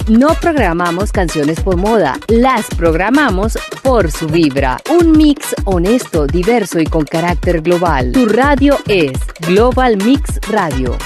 No programamos canciones por moda, las programamos por su vibra. Un mix honesto, diverso y con carácter global. Tu radio es Global Mix Radio.